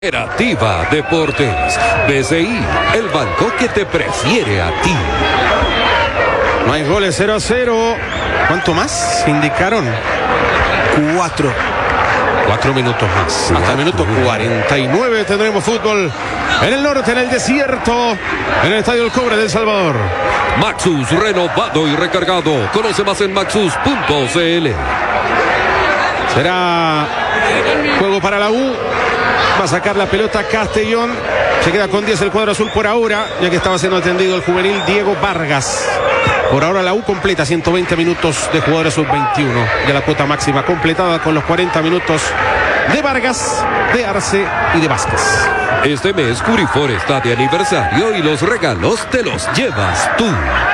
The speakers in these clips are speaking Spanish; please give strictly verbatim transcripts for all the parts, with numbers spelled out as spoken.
Cooperativa Deportes, B C I, el banco que te prefiere a ti. No hay goles, cero a cero. ¿Cuánto más indicaron? Cuatro. Cuatro minutos más. Cuatro. Hasta el minuto cuarenta y nueve tendremos fútbol en el norte, en el desierto, en el Estadio El Cobre del Salvador. Maxus, renovado y recargado. Conoce más en maxus punto c l. Será juego para la U. Va a sacar la pelota Castellón. Se queda con diez el cuadro azul por ahora, ya que estaba siendo atendido el juvenil Diego Vargas. Por ahora la U completa ciento veinte minutos de jugadores sub veintiuno. Ya la cuota máxima completada con los cuarenta minutos de Vargas, de Arce y de Vázquez. Este mes Curifor está de aniversario y los regalos te los llevas tú.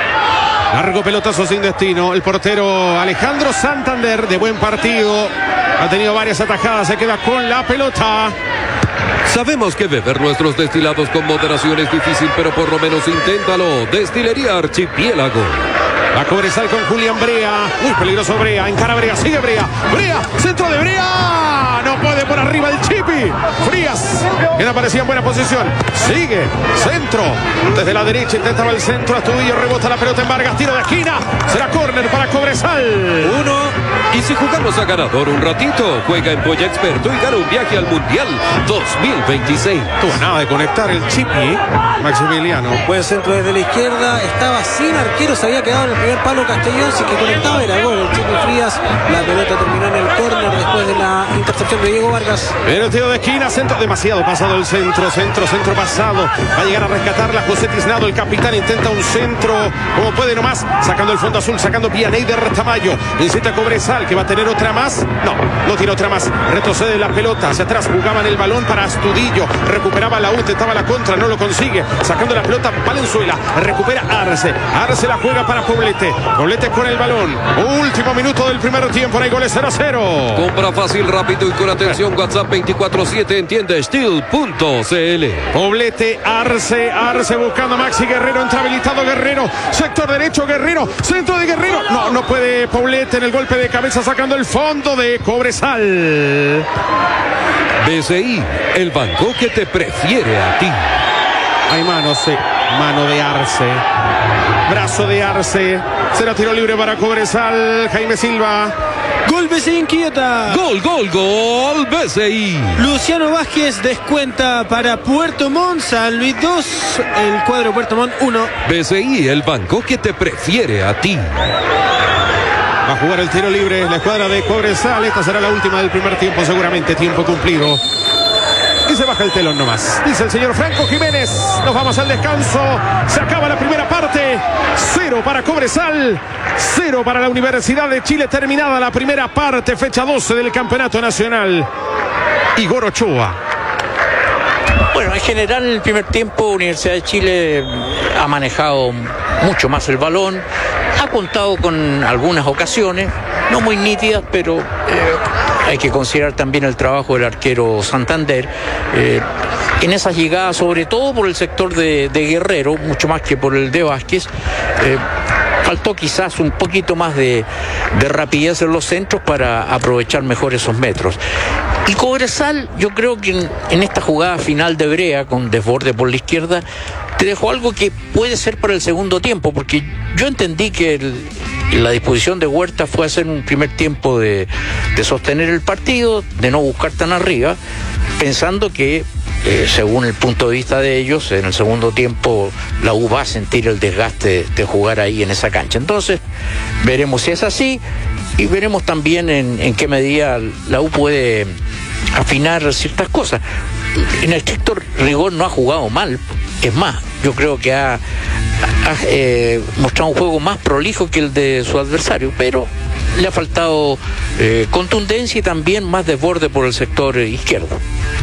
Largo pelotazo sin destino. El portero Alejandro Santander, de buen partido. Ha tenido varias atajadas, se queda con la pelota. Sabemos que beber nuestros destilados con moderación es difícil, pero por lo menos inténtalo. Destilería Archipiélago. La Cobresal con Julián Brea. Muy peligroso Brea. Encara Brea. Sigue Brea. Brea. Centro de Brea. No puede por arriba el Chipi. Frías. Quien aparecía en buena posición. Sigue. Centro. Desde la derecha intentaba el centro. Astudillo rebota la pelota en Vargas. Tiro de esquina. Será córner para Cobresal. Uno. Y si jugamos a ganador un ratito, juega en Polla Experto y gana un viaje al Mundial dos mil veintiséis. Tuvo nada de conectar el Chipi. Maximiliano. Buen centro desde la izquierda. Estaba sin arquero. Se había quedado en el primer palo Castellón. Si que conectaba era gol. El Chipi Frías. La pelota terminó en el córner después de la intercepción de Diego Vargas. El tiro de esquina. Centro demasiado pasado el centro. Centro, centro pasado. Va a llegar a rescatarla José Tiznado. El capitán intenta un centro como puede nomás. Sacando el fondo azul. Sacando Vianeyder Tamayo. Incita a Cobresal, que va a tener otra más. No, no tiene otra más. Retrocede la pelota. Hacia atrás jugaban el balón para Astudillo. Recuperaba la U. Intentaba la contra. No lo consigue. Sacando la pelota Valenzuela. Recupera Arce. Arce la juega para Poblete. Poblete con el balón. Último minuto del primer tiempo. No hay goles, cero a cero. Compra fácil, rápido y con atención. WhatsApp veinticuatro siete. Entiende steel punto c l. Poblete, Arce. Arce buscando a Maxi Guerrero. Entra habilitado Guerrero. Sector derecho Guerrero. Centro de Guerrero. No, no puede Poblete en el golpe de cabeza sacando el fondo de Cobresal. B C I, el banco que te prefiere a ti. Hay mano, sí. Mano de Arce. Brazo de Arce. Será tiro libre para Cobresal. Jaime Silva. Gol B C I en Quillota. Gol, gol, gol B C I. Luciano Vázquez descuenta para Puerto Montt. San Luis dos. El cuadro Puerto Montt uno. B C I, el banco que te prefiere a ti. Va a jugar el tiro libre la escuadra de Cobresal. Esta será la última del primer tiempo, seguramente tiempo cumplido. Y se baja el telón nomás. Dice el señor Franco Jiménez. Nos vamos al descanso. Se acaba la primera parte. Cero para Cobresal. Cero para la Universidad de Chile. Terminada la primera parte. Fecha doce del Campeonato Nacional. Igor Ochoa. Bueno, en general en el primer tiempo Universidad de Chile ha manejado mucho más el balón. Ha contado con algunas ocasiones, no muy nítidas, pero eh, hay que considerar también el trabajo del arquero Santander. Eh, en esas llegadas, sobre todo por el sector de, de Guerrero, mucho más que por el de Vázquez, eh, faltó quizás un poquito más de, de rapidez en los centros para aprovechar mejor esos metros. Y Cobresal, yo creo que en, en esta jugada final de Brea, con desborde por la izquierda, te dejó algo que puede ser para el segundo tiempo, porque yo entendí que el, la disposición de Huerta fue hacer un primer tiempo de, de sostener el partido, de no buscar tan arriba, pensando que, eh, según el punto de vista de ellos, en el segundo tiempo la U va a sentir el desgaste de, de jugar ahí en esa cancha. Entonces, veremos si es así y veremos también en, en qué medida la U puede afinar ciertas cosas. En el estricto rigor no ha jugado mal. Es más, yo creo que ha, ha eh, mostrado un juego más prolijo que el de su adversario, pero le ha faltado eh, contundencia y también más desborde por el sector izquierdo.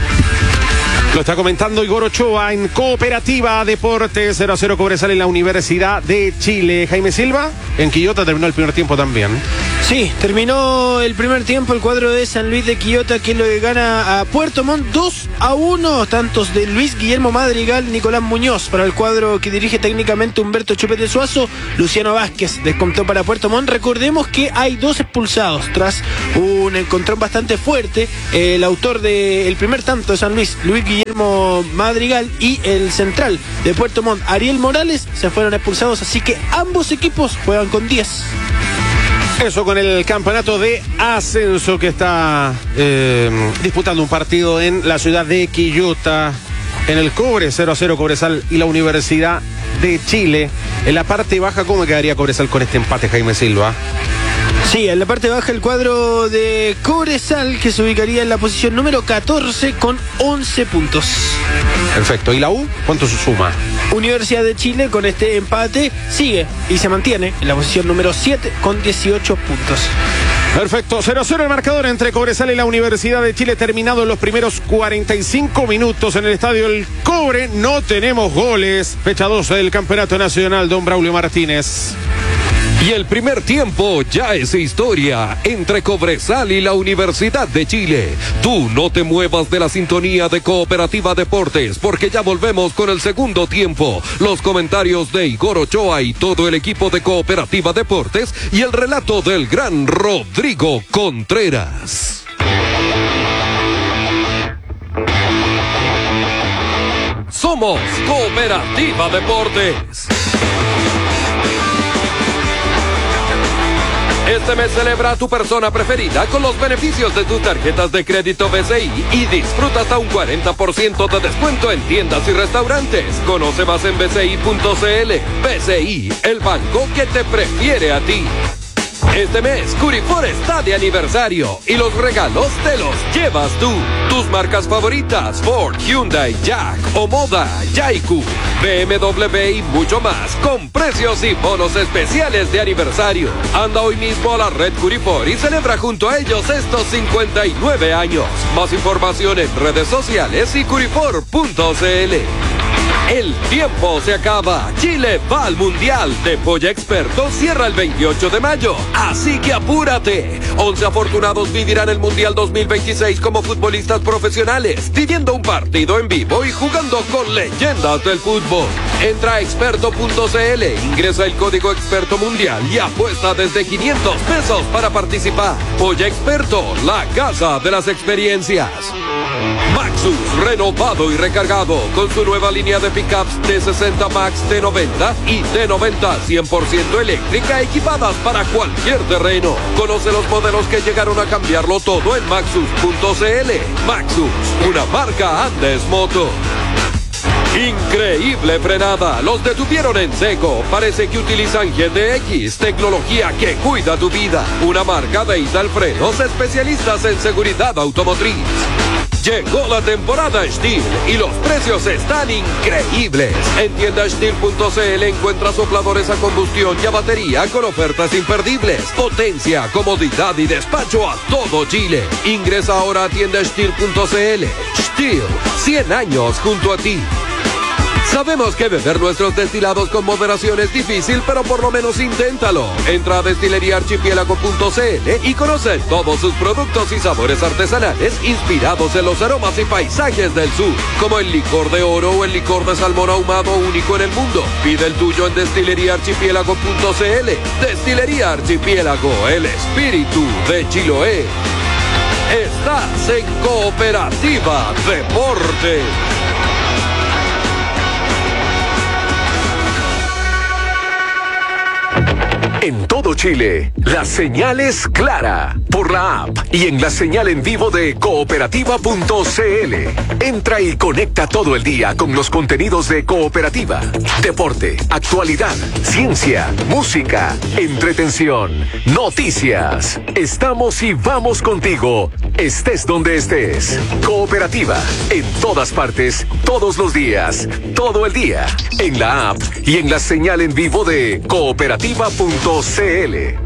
Lo está comentando Igor Ochoa en Cooperativa Deportes. Cero a cero Cobresal en la Universidad de Chile. Jaime Silva, en Quillota terminó el primer tiempo también. Sí, terminó el primer tiempo el cuadro de San Luis de Quillota, que lo gana a Puerto Montt dos a uno. Tantos de Luis Guillermo Madrigal, Nicolás Muñoz para el cuadro que dirige técnicamente Humberto Chupete Suazo. Luciano Vázquez descontó para Puerto Montt. Recordemos que hay dos expulsados tras un un encontrón bastante fuerte. El autor del primer tanto de San Luis, Luis Guillermo Madrigal, y el central de Puerto Montt, Ariel Morales, se fueron expulsados, así que ambos equipos juegan con diez. Eso con el campeonato de ascenso que está eh, disputando un partido en la ciudad de Quillota, en el Cobre, cero a cero Cobresal y la Universidad de Chile. En la parte baja, ¿cómo quedaría Cobresal con este empate, Jaime Silva? Sí, en la parte baja el cuadro de Cobresal, que se ubicaría en la posición número catorce con once puntos. Perfecto. ¿Y la U? ¿Cuánto se suma? Universidad de Chile con este empate sigue y se mantiene en la posición número siete con dieciocho puntos. Perfecto, cero a cero el marcador entre Cobresal y la Universidad de Chile, terminado en los primeros cuarenta y cinco minutos en el estadio El Cobre. No tenemos goles. Fecha doce del Campeonato Nacional, don Braulio Martínez. Y el primer tiempo ya es historia entre Cobresal y la Universidad de Chile. Tú no te muevas de la sintonía de Cooperativa Deportes, porque ya volvemos con el segundo tiempo. Los comentarios de Igor Ochoa y todo el equipo de Cooperativa Deportes y el relato del gran Rodrigo Contreras. Somos Cooperativa Deportes. Este mes celebra a tu persona preferida con los beneficios de tus tarjetas de crédito B C I y disfruta hasta un cuarenta por ciento de descuento en tiendas y restaurantes. Conoce más en b c i punto c l. B C I, el banco que te prefiere a ti. Este mes, Curifor está de aniversario y los regalos te los llevas tú. Tus marcas favoritas, Ford, Hyundai, Jack, Omoda, Yaiku, B M W y mucho más, con precios y bonos especiales de aniversario. Anda hoy mismo a la red Curifor y celebra junto a ellos estos cincuenta y nueve años. Más información en redes sociales y curifor punto c l. El tiempo se acaba. Chile va al Mundial de Polla Experto. Cierra el veintiocho de mayo. Así que apúrate. once afortunados vivirán el Mundial dos mil veintiséis como futbolistas profesionales, viviendo un partido en vivo y jugando con leyendas del fútbol. Entra a experto punto c l, ingresa el código Experto Mundial y apuesta desde quinientos pesos para participar. Polla Experto, la casa de las experiencias. Maxus, renovado y recargado con su nueva línea de pickups T sesenta Max, T noventa y T noventa cien por ciento eléctrica, equipadas para cualquier terreno. Conoce los modelos que llegaron a cambiarlo todo en maxus punto c l. Maxus, una marca Andes Moto. Increíble frenada, los detuvieron en seco. Parece que utilizan G D X, tecnología que cuida tu vida. Una marca de Italfrenos, especialistas en seguridad automotriz. Llegó la temporada Stihl y los precios están increíbles. En tienda stihl punto c l encuentras sopladores a combustión y a batería con ofertas imperdibles. Potencia, comodidad y despacho a todo Chile. Ingresa ahora a tienda stihl punto c l. Stihl, cien años junto a ti. Sabemos que beber nuestros destilados con moderación es difícil, pero por lo menos inténtalo. Entra a destilería archipiélago punto c l y conoce todos sus productos y sabores artesanales inspirados en los aromas y paisajes del sur, como el licor de oro o el licor de salmón ahumado único en el mundo. Pide el tuyo en destilería archipiélago punto c l. Destilería Archipiélago, el espíritu de Chiloé. Estás en Cooperativa Deporte. En todo Chile, la señal es clara por la app y en la señal en vivo de cooperativa punto c l. Entra y conecta todo el día con los contenidos de Cooperativa. Deporte, actualidad, ciencia, música, entretención, noticias. Estamos y vamos contigo, estés donde estés. Cooperativa, en todas partes, todos los días, todo el día. En la app y en la señal en vivo de cooperativa punto c l.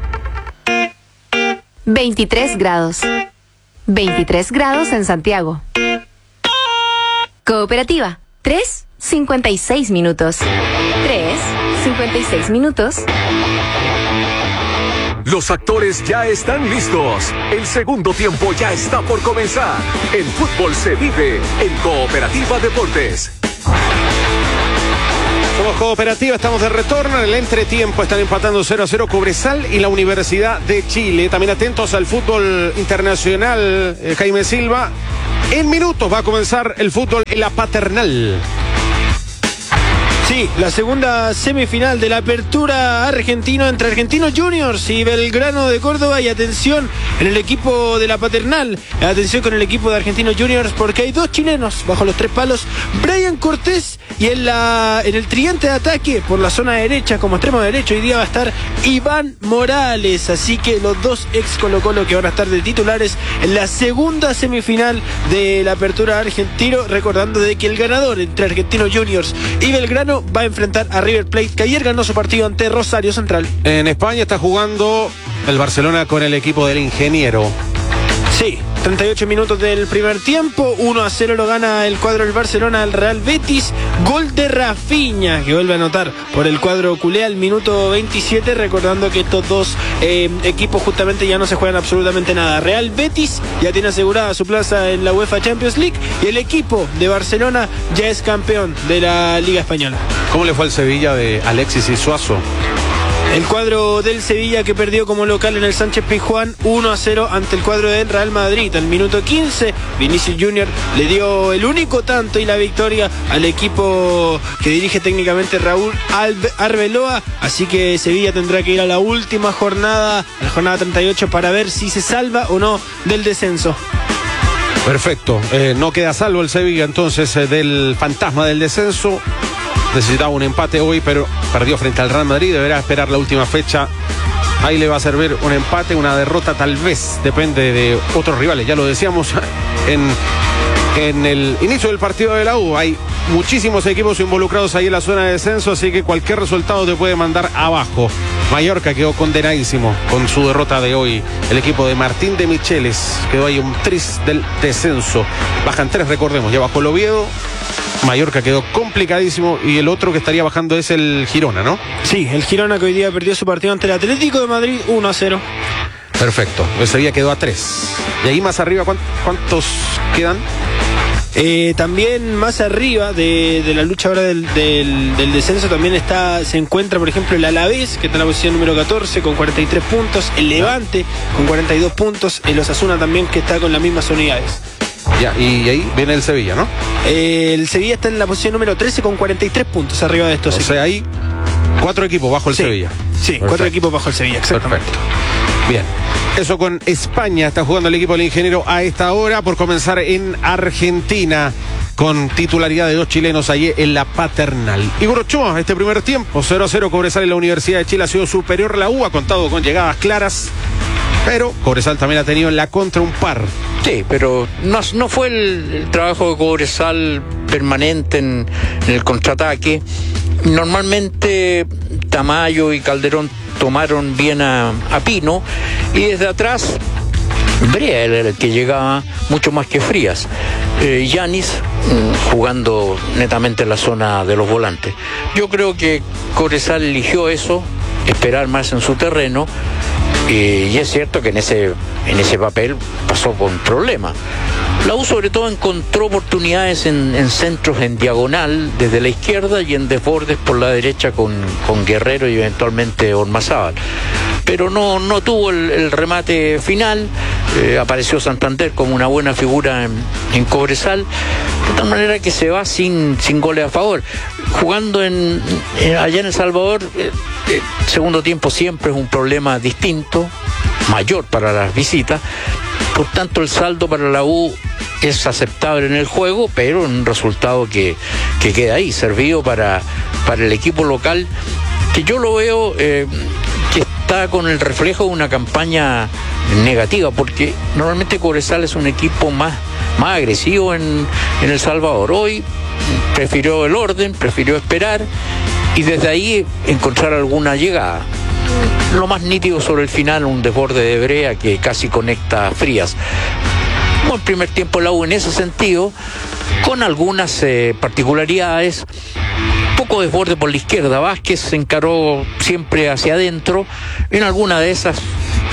veintitrés grados. veintitrés grados en Santiago. Cooperativa. tres cincuenta y seis minutos. tres cincuenta y seis minutos. Los actores ya están listos. El segundo tiempo ya está por comenzar. El fútbol se vive en Cooperativa Deportes. Somos Cooperativa, estamos de retorno. En el entretiempo están empatando cero a cero Cobresal y la Universidad de Chile. También atentos al fútbol internacional, eh, Jaime Silva. En minutos va a comenzar el fútbol en la Paternal. Sí, la segunda semifinal de la apertura argentino entre Argentinos Juniors y Belgrano de Córdoba. Y atención en el equipo de la Paternal, atención con el equipo de Argentinos Juniors, porque hay dos chilenos bajo los tres palos: Brian Cortés, y en, la, en el tridente de ataque por la zona derecha, como extremo derecho, hoy día va a estar Iván Morales. Así que los dos ex Colo Colo que van a estar de titulares en la segunda semifinal de la apertura argentino, recordando de que el ganador entre Argentinos Juniors y Belgrano va a enfrentar a River Plate, que ayer ganó su partido ante Rosario Central. En España está jugando el Barcelona con el equipo del Ingeniero. Sí, treinta y ocho minutos del primer tiempo, uno a cero lo gana el cuadro del Barcelona al Real Betis. Gol de Rafinha, que vuelve a anotar por el cuadro culé al minuto veintisiete, recordando que estos dos eh, equipos justamente ya no se juegan absolutamente nada. Real Betis ya tiene asegurada su plaza en la UEFA Champions League y el equipo de Barcelona ya es campeón de la Liga Española. ¿Cómo le fue al Sevilla de Alexis y Suazo? El cuadro del Sevilla, que perdió como local en el Sánchez Pizjuán uno a cero ante el cuadro del Real Madrid. Al minuto quince, Vinicius Junior le dio el único tanto y la victoria al equipo que dirige técnicamente Raúl Arbeloa. Así que Sevilla tendrá que ir a la última jornada, a la jornada treinta y ocho, para ver si se salva o no del descenso. Perfecto, eh, no queda salvo el Sevilla entonces eh, del fantasma del descenso. Necesitaba un empate hoy, pero perdió frente al Real Madrid. Deberá esperar la última fecha. Ahí le va a servir un empate, una derrota tal vez. Depende de otros rivales. Ya lo decíamos en, en el inicio del partido de la U. Hay muchísimos equipos involucrados ahí en la zona de descenso, así que cualquier resultado te puede mandar abajo. Mallorca quedó condenadísimo con su derrota de hoy. El equipo de Martín de Micheles quedó ahí un tris del descenso. Bajan tres, recordemos. Ya bajó el Oviedo. Mallorca quedó complicadísimo y el otro que estaría bajando es el Girona, ¿no? Sí, el Girona, que hoy día perdió su partido ante el Atlético de Madrid uno a cero. Perfecto, ese día quedó a tres. Y ahí más arriba, ¿cuántos quedan? Eh, también más arriba de, de la lucha ahora del, del, del descenso también está, se encuentra, por ejemplo, el Alavés, que está en la posición número catorce con cuarenta y tres puntos, el Levante con cuarenta y dos puntos, el Osasuna también, que está con las mismas unidades. Ya, y ahí viene el Sevilla, ¿no? Eh, el Sevilla está en la posición número trece con cuarenta y tres puntos arriba de estos. O sea, ahí cuatro equipos bajo el sí, Sevilla. Sí, Perfecto. Cuatro equipos bajo el Sevilla, exactamente. Perfecto. Bien. Eso con España. Está jugando el equipo del Ingeniero a esta hora, por comenzar en Argentina, con titularidad de dos chilenos allí en la Paternal. Igor Ochoa, este primer tiempo, cero a cero, Cobresal en la Universidad de Chile ha sido superior. La U ha contado con llegadas claras, pero Cobresal también ha tenido en la contra un par. Sí, pero no, no fue el, el trabajo de Cobresal permanente en, en el contraataque. Normalmente Tamayo y Calderón tomaron bien a, a Pino, y desde atrás Brea era el que llegaba mucho más que Frías. eh, Yanis mm, jugando netamente en la zona de los volantes. Yo creo que Cobresal eligió eso, esperar más en su terreno, eh, y es cierto que en ese, en ese papel pasó con problemas. La U sobre todo encontró oportunidades en, en centros en diagonal desde la izquierda y en desbordes por la derecha con, con Guerrero y eventualmente Ormazábal, pero no, no tuvo el, el remate final. Eh, apareció Santander como una buena figura en, en Cobresal, de tal manera que se va sin, sin goles a favor. Jugando en, en allá en El Salvador, eh, eh, segundo tiempo siempre es un problema distinto, mayor para las visitas. Por tanto, el saldo para la U es aceptable en el juego, pero un resultado que, que queda ahí, servido para, para el equipo local, que yo lo veo eh, que está con el reflejo de una campaña negativa, porque normalmente Cobresal es un equipo más, más agresivo en, en El Salvador. Hoy prefirió el orden, prefirió esperar y desde ahí encontrar alguna llegada. Lo más nítido sobre el final, un desborde de Brea que casi conecta a Frías. Buen primer tiempo la U en ese sentido, con algunas eh, particularidades. Poco desborde por la izquierda. Vázquez se encaró siempre hacia adentro. En alguna de esas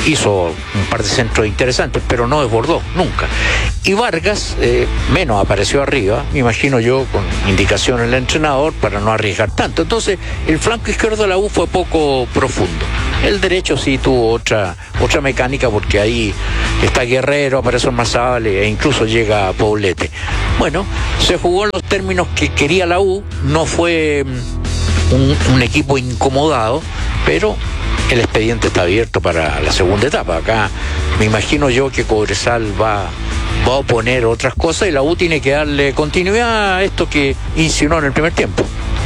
hizo un par de centros interesantes, pero no desbordó nunca. Y Vargas eh, menos apareció arriba, me imagino yo, con indicación del entrenador para no arriesgar tanto. Entonces el flanco izquierdo de la U fue poco profundo. El derecho sí tuvo otra otra mecánica, porque ahí está Guerrero, aparece Marzal e incluso llega Poblete. Bueno, se jugó en los términos que quería la U, no fue un, un equipo incomodado, pero el expediente está abierto para la segunda etapa. Acá me imagino yo que Cobresal va, va a oponer otras cosas y la U tiene que darle continuidad a esto que insinuó en el primer tiempo.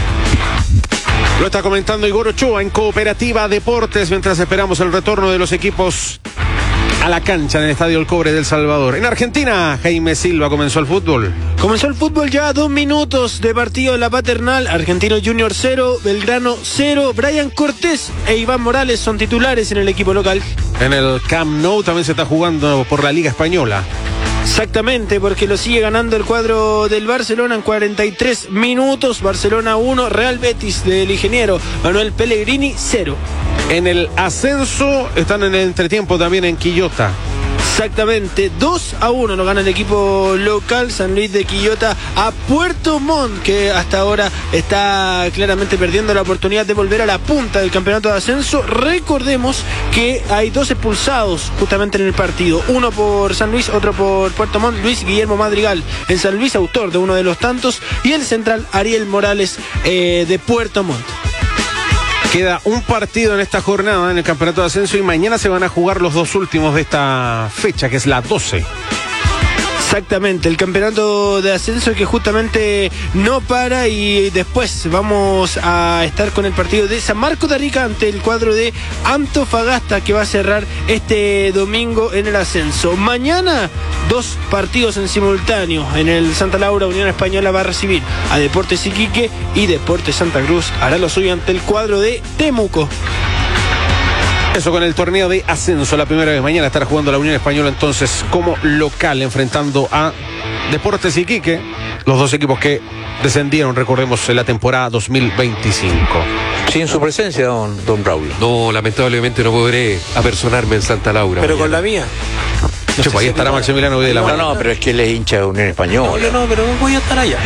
Lo está comentando Igor Ochoa en Cooperativa Deportes, mientras esperamos el retorno de los equipos a la cancha en el Estadio El Cobre del Salvador. En Argentina, Jaime Silva, comenzó el fútbol. Comenzó el fútbol ya, dos minutos de partido de la Paternal. Argentino Junior cero, Belgrano cero. Brian Cortés e Iván Morales son titulares en el equipo local. En el Camp Nou también se está jugando por la Liga Española. Exactamente, porque lo sigue ganando el cuadro del Barcelona en cuarenta y tres minutos. Barcelona uno, Real Betis del ingeniero Manuel Pellegrini cero. En el ascenso están en el entretiempo también en Quillota. Exactamente, dos a uno lo gana el equipo local San Luis de Quillota a Puerto Montt, que hasta ahora está claramente perdiendo la oportunidad de volver a la punta del campeonato de ascenso. Recordemos que hay dos expulsados justamente en el partido, uno por San Luis, otro por Puerto Montt. Luis Guillermo Madrigal en San Luis, autor de uno de los tantos, y el central Ariel Morales eh, de Puerto Montt. Queda un partido en esta jornada en el campeonato de ascenso y mañana se van a jugar los dos últimos de esta fecha, que es la doce. Exactamente, el campeonato de ascenso que justamente no para, y después vamos a estar con el partido de San Marcos de Arica ante el cuadro de Antofagasta, que va a cerrar este domingo en el ascenso. Mañana dos partidos en simultáneo. En el Santa Laura, Unión Española va a recibir a Deportes Iquique y Deportes Santa Cruz hará lo suyo ante el cuadro de Temuco. Eso con el torneo de ascenso, la primera vez. Mañana estará jugando la Unión Española entonces como local, enfrentando a Deportes Iquique, los dos equipos que descendieron, recordemos, en la temporada dos mil veinticinco. Sin su presencia, don, don Braulio. No, lamentablemente no podré apersonarme en Santa Laura. Pero mañana. con la mía. No sé, ahí estará Maximiliano Videla. No, no, pero es que él es hincha de Unión Española. No, yo no, pero voy a estar allá.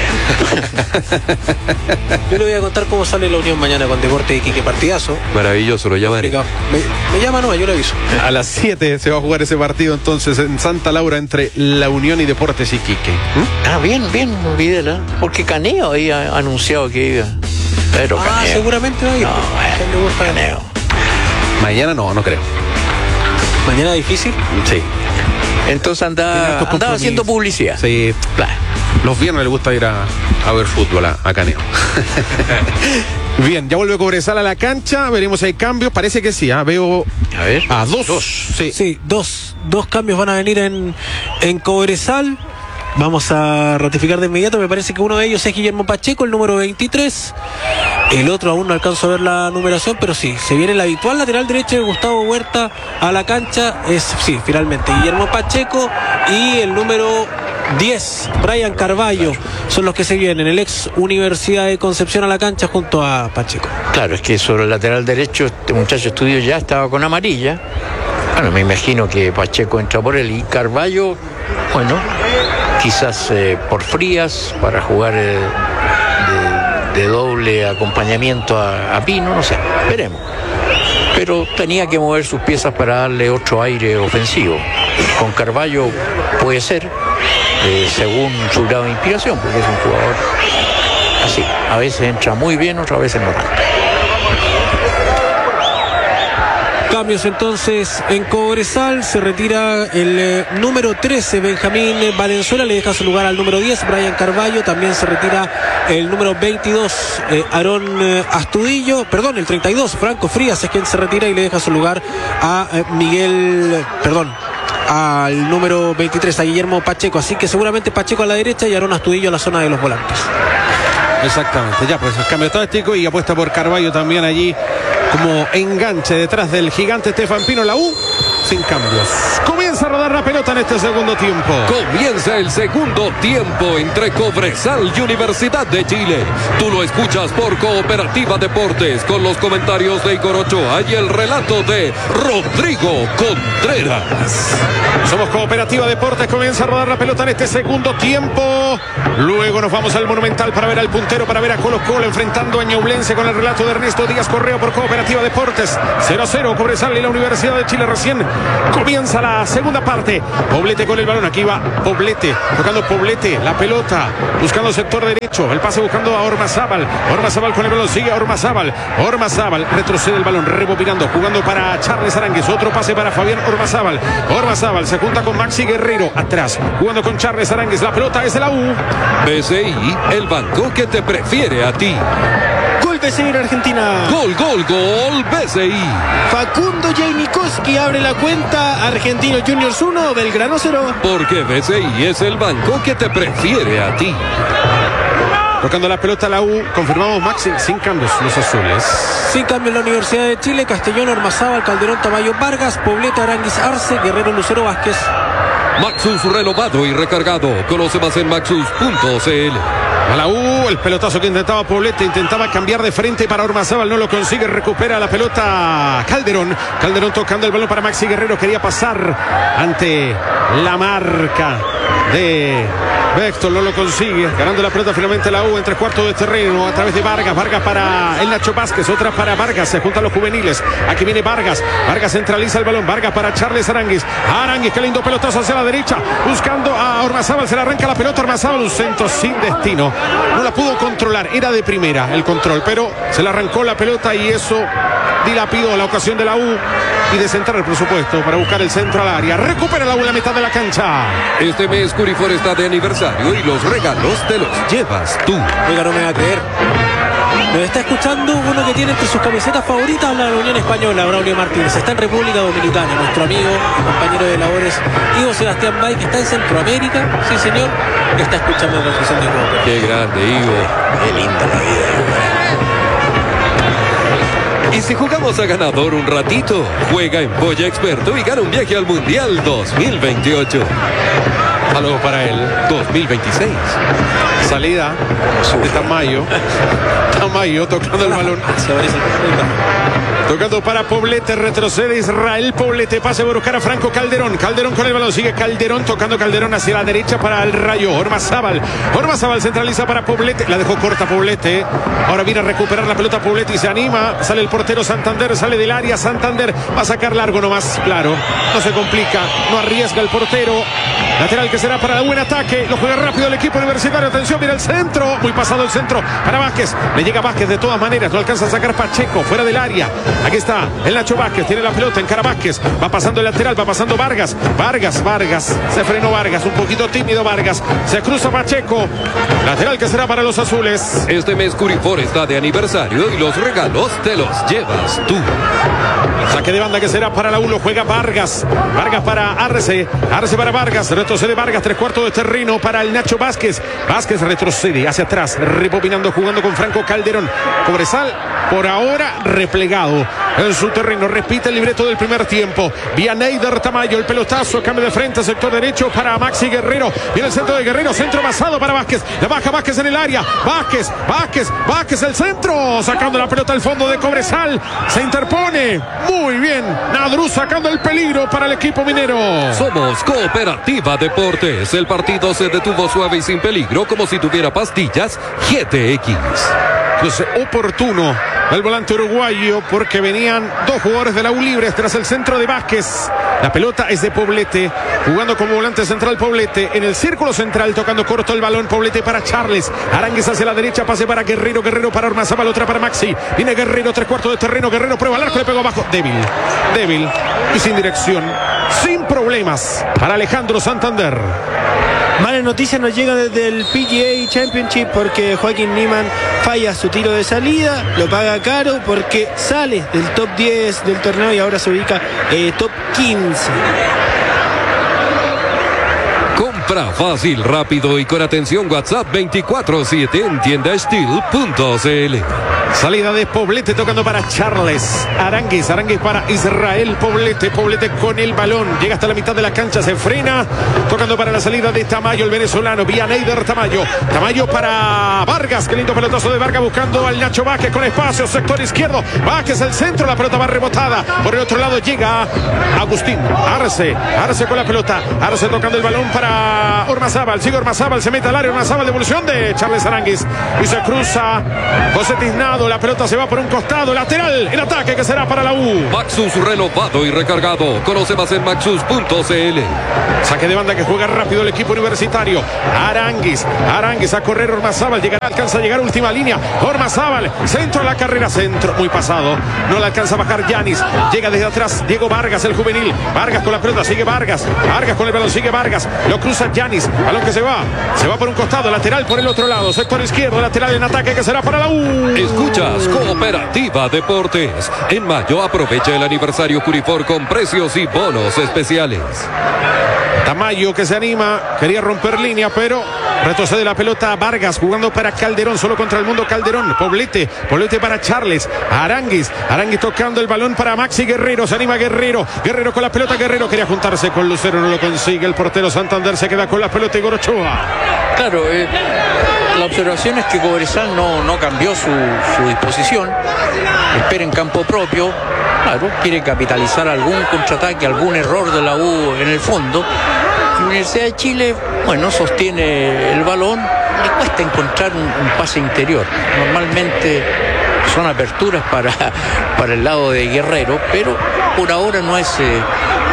Yo le voy a contar cómo sale la Unión mañana con Deportes Iquique, partidazo. Maravilloso, lo llamaré. Me, me llama, no, yo le aviso. A las siete se va a jugar ese partido entonces en Santa Laura entre la Unión y Deportes Iquique. ¿Mm? Ah, bien, bien, Videla. Porque Caneo había anunciado que iba. Pero Ah, Caneo. seguramente va a ir. No, ¿A quién le gusta Caneo. Mañana no, no creo. Mañana difícil. Sí. Entonces andaba, andaba haciendo publicidad. Sí. Claro. Los viernes le gusta ir a, a ver fútbol a, a Caneo. Bien, ya vuelve Cobresal a la cancha. Veremos si hay cambios. Parece que sí, ¿eh? Veo A ver. a dos. Dos. Sí. Sí, dos, dos cambios van a venir en, en Cobresal. Vamos a ratificar de inmediato. Me parece que uno de ellos es Guillermo Pacheco, el número veintitrés. El otro aún no alcanzo a ver la numeración, pero sí, se viene el habitual lateral derecho de Gustavo Huerta a la cancha. Es, sí, finalmente, Guillermo Pacheco y el número diez, Brian Carballo, son los que se vienen. El ex Universidad de Concepción a la cancha junto a Pacheco. Claro, es que sobre el lateral derecho este muchacho estudio ya estaba con amarilla. Bueno, me imagino que Pacheco entra por él y Carballo, bueno, quizás eh, por Frías para jugar eh, de, de doble acompañamiento a, a Pino, no sé, veremos. Pero tenía que mover sus piezas para darle otro aire ofensivo. Con Carballo puede ser, eh, según su grado de inspiración, porque es un jugador así, a veces entra muy bien, otras veces no tanto. Cambios entonces en Cobresal. Se retira el eh, número trece, Benjamín Valenzuela, le deja su lugar al número diez, Brian Carballo. También se retira el número veintidós, eh, Aarón eh, Astudillo, perdón, el treinta y dos, Franco Frías es quien se retira y le deja su lugar a eh, Miguel, perdón, al número veintitrés, a Guillermo Pacheco. Así que seguramente Pacheco a la derecha y Aarón Astudillo a la zona de los volantes. Exactamente, ya pues el cambio táctico y apuesta por Carballo también allí como enganche detrás del gigante Estefan Pino. La U sin cambios. Comienza Comienza a rodar la pelota en este segundo tiempo. Comienza el segundo tiempo entre Cobresal y Universidad de Chile. Tú lo escuchas por Cooperativa Deportes con los comentarios de Igor Ochoa y el relato de Rodrigo Contreras. Somos Cooperativa Deportes, comienza a rodar la pelota en este segundo tiempo. Luego nos vamos al Monumental para ver al puntero, para ver a Colo Colo enfrentando a Ñublense con el relato de Ernesto Díaz Correa por Cooperativa Deportes. cero a cero Cobresal y la Universidad de Chile. Recién comienza la segunda parte. Poblete con el balón, aquí va Poblete, tocando Poblete, la pelota, buscando sector derecho, el pase buscando a Ormazábal. Ormazábal con el balón, sigue Ormazábal. Ormazábal retrocede el balón, rebobinando, jugando para Charles Aránguiz. Otro pase para Fabián Ormazábal. Ormazábal se junta con Maxi Guerrero atrás, jugando con Charles Aránguiz. La pelota es de la U. B C I, el banco que te prefiere a ti. Gol B C I en Argentina. Gol, gol, gol, B C I. Facundo Jainikowski abre la cuenta. Argentino Juniors uno, Belgrano cero. Porque B C I es el banco que te prefiere a ti. Tocando la pelota la U, confirmamos Maxi, sin cambios los azules. Sin cambio en la Universidad de Chile, Castellón, Ormazábal, Calderón, Tamayo, Vargas, Poblete, Aránguiz, Arce, Guerrero, Lucero, Vázquez. Maxus renovado y recargado. Conoce más en maxus punto c l. A la U, el pelotazo que intentaba Poblete, intentaba cambiar de frente para Ormazábal, no lo consigue, recupera la pelota Calderón. Calderón tocando el balón para Maxi Guerrero, quería pasar ante la marca de Béctor, no lo consigue, ganando la pelota finalmente la U en tres cuartos de terreno a través de Vargas. Vargas para el Nacho Vázquez, otra para Vargas, se juntan los juveniles. Aquí viene Vargas, Vargas centraliza el balón, Vargas para Charles Aránguiz. Aránguiz, qué lindo pelotazo hacia la derecha, buscando a Ormazábal, se le arranca la pelota Ormazábal, un centro sin destino. No la pudo controlar, era de primera el control, pero se le arrancó la pelota y eso dilapidó la ocasión de la U y de centrar, por supuesto, para buscar el centro al área. Recupera la U en la mitad de la cancha. Este mes Curifor está de aniversario y los regalos te los llevas tú. Oiga, no me va a creer. Nos está escuchando uno que tiene entre sus camisetas favoritas la Unión Española, Braulio Martínez. Está en República Dominicana. Nuestro amigo, compañero de labores, Ivo Sebastián Bay, que está en Centroamérica. Sí, señor. Que está escuchando la transmisión de Copa. Qué grande, Ivo. Qué linda la vida. Y si jugamos a ganador un ratito, juega en Polla Experto y gana un viaje al Mundial dos mil veintiocho. Saludos para él. dos mil veintiséis. Salida de Tamayo. Tamayo tocando el balón. Tocando para Poblete, retrocede Israel Poblete, pase a buscar a Franco Calderón. Calderón con el balón, sigue Calderón, tocando Calderón hacia la derecha para el Rayo. Ormazábal, Ormazábal centraliza para Poblete, la dejó corta Poblete. Ahora viene a recuperar la pelota Poblete y se anima. Sale el portero Santander, sale del área Santander, va a sacar largo nomás, claro. No se complica, no arriesga el portero. Lateral que será para el buen ataque, lo juega rápido el equipo universitario. Atención, mira el centro, muy pasado el centro para Vázquez. Le llega Vázquez de todas maneras, no alcanza a sacar Pacheco, fuera del área. Aquí está el Nacho Vázquez, tiene la pelota en cara Vázquez, va pasando el lateral, va pasando Vargas, Vargas, Vargas, se frenó Vargas, un poquito tímido Vargas, se cruza Pacheco, lateral que será para los azules. Este mes Curifor está de aniversario y los regalos te los llevas tú. Saque de banda que será para la U, lo juega Vargas, Vargas para Arce, Arce para Vargas, retrocede Vargas, tres cuartos de terreno para el Nacho Vázquez, Vázquez retrocede hacia atrás, rebobinando, jugando con Franco Calderón. Cobresal por ahora replegado en su terreno, repite el libreto del primer tiempo. Vianeider Tamayo, el pelotazo, cambio de frente, sector derecho para Maxi Guerrero, viene el centro de Guerrero, centro basado para Vázquez, la baja Vázquez en el área, Vázquez, Vázquez, Vázquez el centro, sacando la pelota al fondo de Cobresal, se interpone, muy bien, Nadrú sacando el peligro para el equipo minero. Somos Cooperativa Deportes, el partido se detuvo suave y sin peligro como si tuviera pastillas G T X. Entonces, oportuno el volante uruguayo porque venían dos jugadores de la U libres tras el centro de Vázquez. La pelota es de Poblete, jugando como volante central Poblete, en el círculo central, tocando corto el balón, Poblete para Charles, Aránguiz hacia la derecha, pase para Guerrero, Guerrero para Ormazábal, otra para Maxi, viene Guerrero, tres cuartos de terreno, Guerrero prueba el arco, le pegó abajo, débil, débil y sin dirección, sin problemas para Alejandro Santander. Malas noticias nos llegan desde el P G A Championship porque Joaquín Niemann falla su tiro de salida, lo paga caro porque sale del top diez del torneo y ahora se ubica eh, top quince. Compra fácil, rápido y con atención WhatsApp veinticuatro siete en tienda steel punto c l. Salida de Poblete tocando para Charles Aránguiz, Aránguiz para Israel Poblete, Poblete con el balón, llega hasta la mitad de la cancha, se frena, tocando para la salida de Tamayo, el venezolano, Vianeyder Tamayo, Tamayo para Vargas, qué lindo pelotazo de Vargas buscando al Nacho Vázquez con espacio, sector izquierdo, Vázquez el centro, la pelota va rebotada, por el otro lado llega Agustín Arce, Arce con la pelota, Arce tocando el balón para Ormazábal, sigue Ormazábal, se mete al área, Ormazábal, devolución de Charles Aránguiz y se cruza José Tiznado, la pelota se va por un costado, lateral, el ataque que será para la U. Maxus renovado y recargado. Conoce más en maxus punto c l. Saque de banda que juega rápido el equipo universitario. Aránguiz, Aránguiz a correr, Ormazábal llegará, alcanza a llegar última línea. Ormazábal, centro a la carrera, centro, muy pasado. No le alcanza a bajar Yanis. Llega desde atrás Diego Vargas, el juvenil. Vargas con la pelota, sigue Vargas. Vargas con el balón, sigue Vargas. Lo cruza Yanis, balón que se va. Se va por un costado, lateral por el otro lado. Sector izquierdo, lateral en ataque que será para la U. Escuchas Cooperativa Deportes. En mayo aprovecha el aniversario Curifor con precios y bonos especiales. Tamayo que se anima, quería romper línea, pero retrocede la pelota Vargas jugando para Calderón, solo contra el mundo Calderón. Poblete, Poblete para Charles Aránguiz, Aránguiz tocando el balón para Maxi Guerrero, se anima Guerrero, Guerrero con la pelota, Guerrero quería juntarse con Lucero, no lo consigue, el portero Santander se queda con la pelota y Gorochoa. Claro, eh, la observación es que Cobresal no, no cambió su, su disposición, espera en campo propio. Claro, quiere capitalizar algún contraataque, algún error de la U en el fondo. La Universidad de Chile, bueno, sostiene el balón, le cuesta encontrar un, un pase interior. Normalmente son aperturas para, para el lado de Guerrero, pero por ahora no es, eh,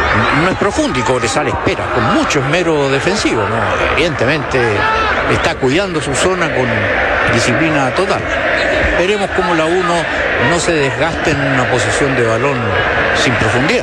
no es profundo y Cobresal espera con mucho esmero defensivo, ¿no? Evidentemente está cuidando su zona con disciplina total. Veremos cómo la U no, no se desgasta en una posición de balón sin profundidad.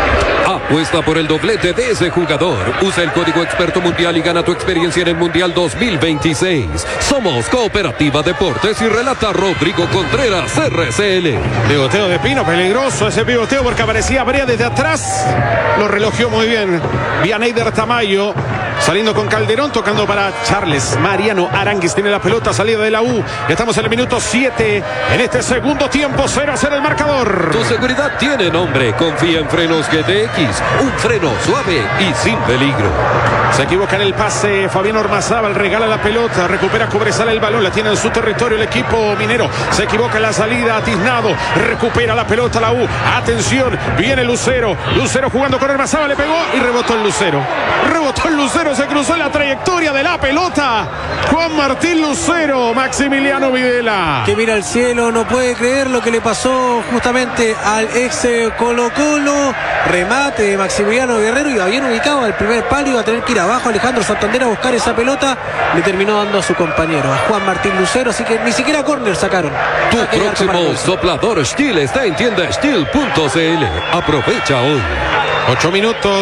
Apuesta por el doblete de ese jugador. Usa el código Experto Mundial y gana tu experiencia en el Mundial dos mil veintiséis. Somos Cooperativa Deportes y relata Rodrigo Contreras, R C L. Pivoteo de Pino, peligroso ese pivoteo porque aparecía Brea desde atrás. Lo relogió muy bien Vianeyder Tamayo. Saliendo con Calderón, tocando para Charles Mariano Aránguiz. Tiene la pelota, salida de la U. Estamos en el minuto siete. En este segundo tiempo, cero a cero el marcador. Tu seguridad tiene nombre. Confía en Frenos G T X. Un freno suave y sin peligro. Se equivoca en el pase Fabián Ormazábal. Regala la pelota. Recupera Cobresal el balón. La tiene en su territorio el equipo minero. Se equivoca en la salida. Tiznado. Recupera la pelota la U. Atención. Viene Lucero. Lucero jugando con Ormazábal. Le pegó y rebotó el Lucero. Rebotó el Lucero. Se cruzó en la trayectoria de la pelota. Juan Martín Lucero, Maximiliano Videla. Que mira al cielo, no puede creer lo que le pasó justamente al ex Colo Colo. Remate de Maximiliano Guerrero, iba bien ubicado al primer palo, iba a tener que ir abajo Alejandro Santander a buscar esa pelota. Le terminó dando a su compañero, a Juan Martín Lucero, así que ni siquiera córner sacaron. Tu próximo soplador Steel está en tienda steel punto c l. Aprovecha hoy. Ocho minutos.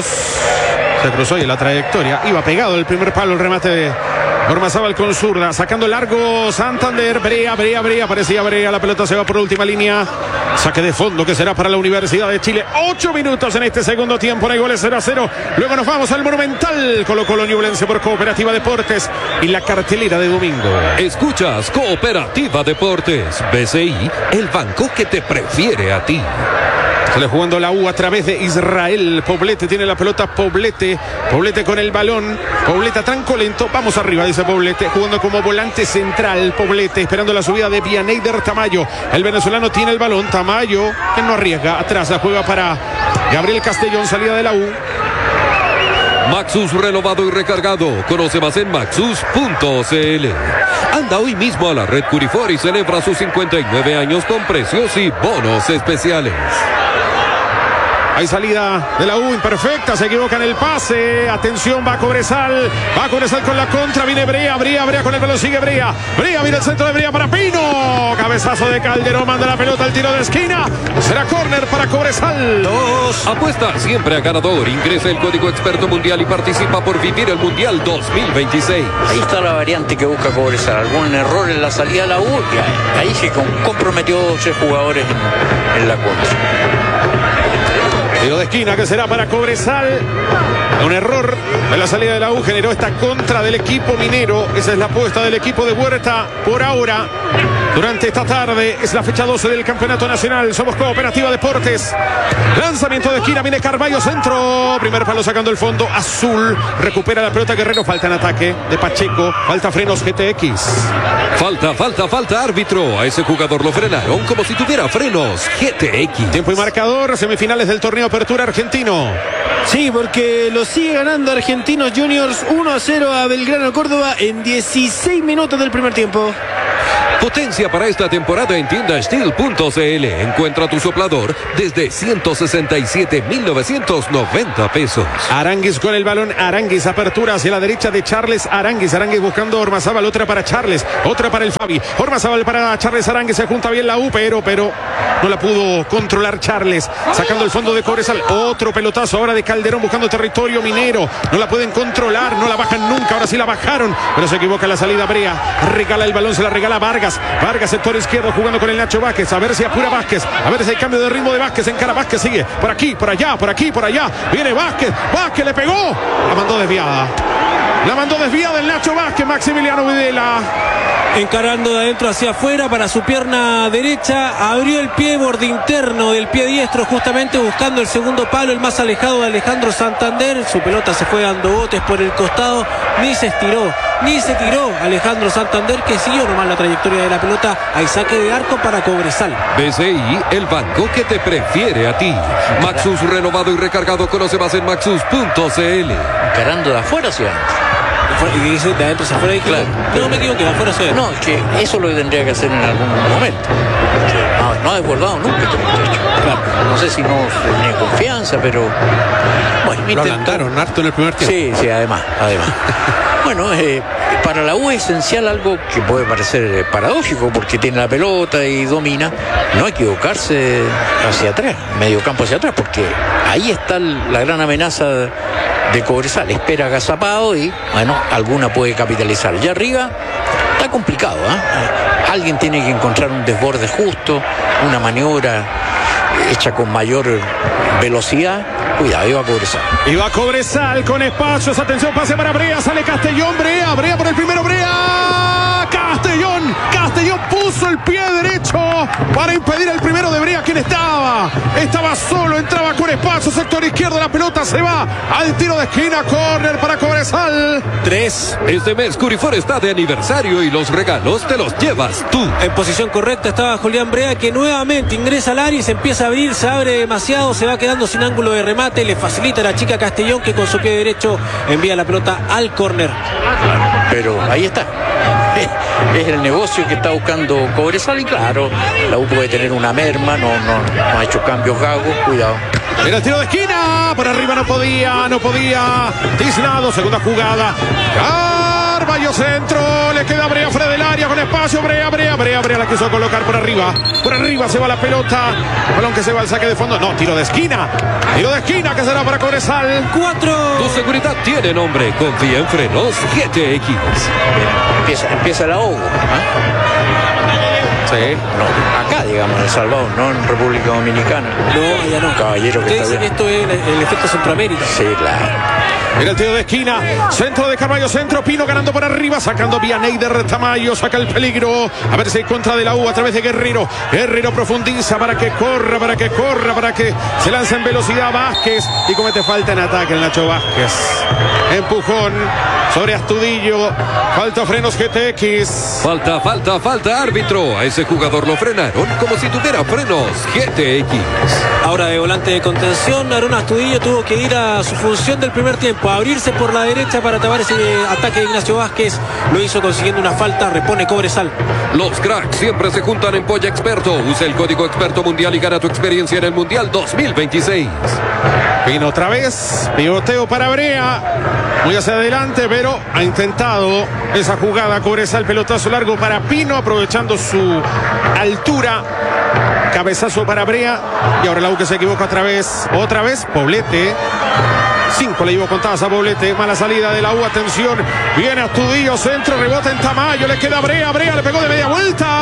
Se cruzó y en la trayectoria iba pegado el primer palo, el remate de Ormazábal con zurda, sacando largo Santander, Brea, Brea, Brea, parecía Brea, la pelota se va por última línea, saque de fondo que será para la Universidad de Chile. Ocho minutos en este segundo tiempo, no hay goles, cero a cero. Luego nos vamos al Monumental, Colo Colo Ñublense por Cooperativa Deportes y la cartelera de domingo. Escuchas Cooperativa Deportes, B C I, el banco que te prefiere a ti. Sale jugando la U a través de Israel. Poblete tiene la pelota. Poblete. Poblete con el balón. Poblete a tranco lento. Vamos arriba, dice Poblete. Jugando como volante central. Poblete esperando la subida de Vianeyder Tamayo. El venezolano tiene el balón. Tamayo, que no arriesga. Atrás la juega para Gabriel Castellón. Salida de la U. Maxus renovado y recargado. Conoce más en maxus punto c l. Anda hoy mismo a la red Curifor y celebra sus cincuenta y nueve años con precios y bonos especiales. Hay salida de la U imperfecta, se equivoca en el pase. Atención, va Cobresal. Va Cobresal con la contra. Viene Brea, Brea, Brea con el balón. Sigue Brea. Brea viene el centro de Brea para Pino. Cabezazo de Calderón. Manda la pelota al tiro de esquina. Será córner para Cobresal. Dos. Apuesta siempre a ganador. Ingresa el código Experto Mundial y participa por vivir el Mundial dos mil veintiséis. Ahí está la variante que busca Cobresal. Algún error en la salida de la U. Y ahí se comprometió tres jugadores en, en la contra. Tiro de esquina que será para Cobresal. Un error En la salida de la U generó esta contra del equipo minero. Esa es la apuesta del equipo de Huerta por ahora. Durante esta tarde es la fecha doce del Campeonato Nacional. Somos Cooperativa Deportes. Lanzamiento de esquina, viene Carballo, centro. Primer palo sacando el fondo. Azul recupera la pelota Guerrero. Falta en ataque de Pacheco. Falta frenos G T X. Falta, falta, falta árbitro. A ese jugador lo frenaron como si tuviera frenos G T X. Tiempo y marcador. Semifinales del torneo Apertura Argentino. Sí, porque lo sigue ganando Argentinos Juniors uno a cero a Belgrano Córdoba en dieciséis minutos del primer tiempo. Potencia para esta temporada en tienda steel punto c l. Encuentra tu soplador desde ciento sesenta y siete mil novecientos noventa pesos. Aranguis con el balón. Aranguis apertura hacia la derecha de Charles Aranguis. Aranguis buscando a Ormazábal. Otra para Charles. Otra para el Fabi. Ormazábal para Charles Aranguis. Se junta bien la U, pero, pero no la pudo controlar Charles. Sacando el fondo de Cobresal. Otro pelotazo ahora de Calderón buscando territorio minero. No la pueden controlar. No la bajan nunca. Ahora sí la bajaron. Pero se equivoca la salida Brea. Regala el balón. Se la regala Vargas. Vargas, sector izquierdo, jugando con el Nacho Vázquez. A ver si apura Vázquez. A ver si hay cambio de ritmo de Vázquez. En cara Vázquez sigue. Por aquí, por allá, por aquí, por allá. Viene Vázquez. Vázquez le pegó. La mandó desviada. La mandó desviada el Nacho Vázquez. Maximiliano Videla. Encarando de adentro hacia afuera para su pierna derecha. Abrió el pie, borde interno del pie diestro, justamente buscando el segundo palo, el más alejado de Alejandro Santander. Su pelota se fue dando botes por el costado. Ni se estiró, ni se tiró Alejandro Santander, que siguió nomás la trayectoria de la pelota. Hay saque de arco para Cobresal. B C I, el banco que te prefiere a ti. Maxus renovado y recargado. Conoce más en maxus punto c l. Encarando de afuera hacia adentro. Y dice de adentro hacia afuera. Y claro, no me equivoqué, de afuera hacia adentro. No, es que eso lo tendría que hacer en algún momento. No, no ha desbordado nunca este muchacho. Claro, no sé si no tenía confianza, pero bueno, lo adelantaron harto en el primer tiempo. Sí, sí, además, además. Bueno, eh, para la U es esencial algo que puede parecer paradójico, porque tiene la pelota y domina, no equivocarse hacia atrás, medio campo hacia atrás, porque ahí está la gran amenaza de Cobresal. Espera agazapado y, bueno, alguna puede capitalizar. Ya arriba está complicado, ¿eh? Alguien tiene que encontrar un desborde justo, una maniobra hecha con mayor velocidad. Cuidado, iba a Cobresal. Iba a Cobresal con espacios. Atención, pase para Brea. Sale Castellón. Brea. Brea por el primero. Brea. Castellón. Castellón puso el pie derecho para impedir el primero de Brea. ¿Quién estaba? Estaba solo. Entraba con espacio. Sector izquierdo. La pelota se va al tiro de esquina. Córner para Cobresal. Tres. Este mes Curifor está de aniversario y los regalos te los llevas tú. En posición correcta estaba Julián Brea, que nuevamente ingresa al área y se empieza a abrir. Se abre demasiado. Se va quedando sin ángulo de remate. Le facilita a la chica Castellón, que con su pie derecho envía la pelota al córner. Pero ahí está. Es el negocio que está buscando Cobresal y claro, la U puede tener una merma, no, no, no ha hecho cambios Gago, cuidado. Mira el tiro de esquina, por arriba no podía, no podía. Tiznado, segunda jugada. Carballo centro, le queda Brea fuera del área con espacio. Brea, Brea, Brea, Brea la quiso colocar por arriba. Por arriba se va la pelota. Balón que se va al saque de fondo. No, tiro de esquina. Tiro de esquina que será para Cobresal. Cuatro. Tu seguridad tiene nombre. Confía en frenos G T X. Empieza, empieza el ahogo. ¿eh? Sí. No, acá, digamos, en El Salvador, no en República Dominicana. No, ya no. Caballero que Ustedes está dicen bien. que esto es el, el efecto Centroamérica. Sí, claro. Mira el tiro de esquina, centro de Carballo, centro, Pino ganando por arriba, sacando Vianney de Tamayo, saca el peligro, a ver si hay contra de la U a través de Guerrero, Guerrero profundiza para que corra, para que corra, para que se lance en velocidad Vázquez y comete falta en ataque el Nacho Vázquez, empujón sobre Astudillo, falta frenos G T X. Falta, falta, falta árbitro. A ese jugador lo frenaron como si tuviera frenos G T X. Ahora de volante de contención, Aarón Astudillo tuvo que ir a su función del primer tiempo, a abrirse por la derecha para tapar ese ataque de Ignacio Vázquez. Lo hizo consiguiendo una falta, repone Cobresal. Los cracks siempre se juntan en Polla Experto. Usa el código Experto Mundial y gana tu experiencia en el Mundial dos mil veintiséis. Pino otra vez, pivoteo para Brea, muy hacia adelante, pero ha intentado esa jugada. Cobresal, pelotazo largo para Pino, aprovechando su altura. Cabezazo para Brea. Y ahora la U que se equivoca otra vez. Otra vez, Poblete. Cinco le llevo contadas a Poblete. Mala salida de la U. Atención. Viene Astudillo. Centro. Rebota en Tamayo. Le queda Brea. Brea le pegó de media vuelta.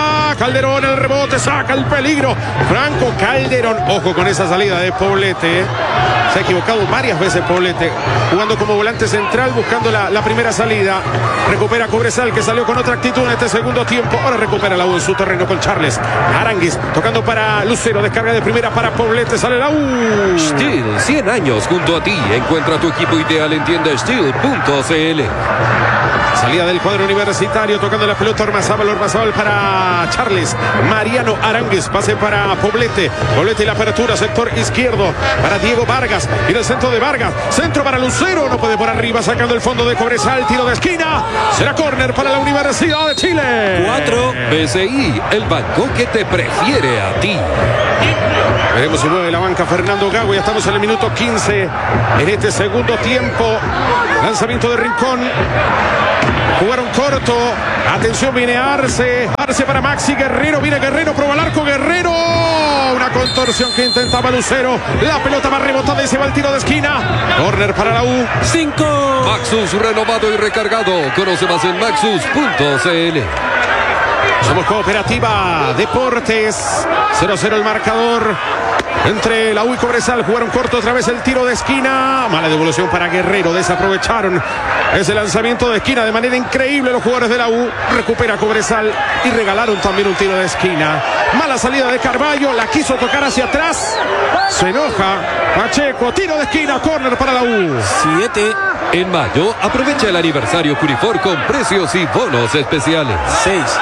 Calderón, el rebote, saca el peligro. Franco Calderón, ojo con esa salida de Poblete. Se ha equivocado varias veces Poblete, jugando como volante central, buscando la, la primera salida. Recupera Cobresal, que salió con otra actitud en este segundo tiempo. Ahora recupera la U en su terreno con Charles Aranguis, tocando para Lucero, descarga de primera para Poblete, sale la U. Steel, cien años junto a ti. Encuentra tu equipo ideal en tienda steel punto c l. Salida del cuadro universitario, tocando la pelota Ormazábal, Ormazábal para Charles Mariano Aranguis, pase para Poblete, Poblete y la apertura, sector izquierdo para Diego Vargas, y en el centro de Vargas, centro para Lucero, no puede por arriba, sacando el fondo de Cobresal, tiro de esquina, será córner para la Universidad de Chile. Cuatro. B C I, el banco que te prefiere a ti. Veremos si mueve la banca Fernando Gago. Ya estamos en el minuto quince en este segundo tiempo. Lanzamiento de Rincón. Jugaron corto. Atención, viene Arce. Arce para Maxi Guerrero. Viene Guerrero, prueba el arco Guerrero. Una contorsión que intentaba Lucero. La pelota va rebotada y se va el tiro de esquina. Corner para la U. Cinco. Maxus renovado y recargado. Conoce más en maxus punto c l. Somos Cooperativa Deportes. cero a cero el marcador entre la U y Cobresal. Jugaron corto otra vez el tiro de esquina. Mala devolución para Guerrero. Desaprovecharon ese lanzamiento de esquina de manera increíble los jugadores de la U. Recupera Cobresal y regalaron también un tiro de esquina. Mala salida de Carballo. La quiso tocar hacia atrás. Se enoja Pacheco. Tiro de esquina. Córner para la U. Siete. En mayo, aprovecha el aniversario Curifor con precios y bonos especiales. Seis.